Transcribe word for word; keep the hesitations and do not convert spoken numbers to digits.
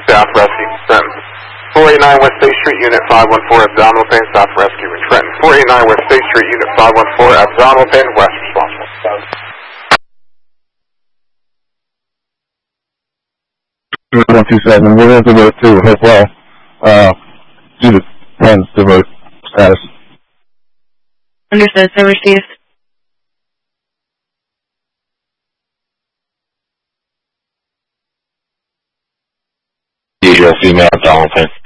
staff rescue in Trenton. four eighty-nine West State Street, Unit five one four, abdominal pain, staff rescue in Trenton. four eighty-nine West State Street, Unit five one four, abdominal pain, west responsible. one two seven, we're going to divert to Hopewell, uh, due to Penn's divert status. Understood, so received. Usual female abdominal pain.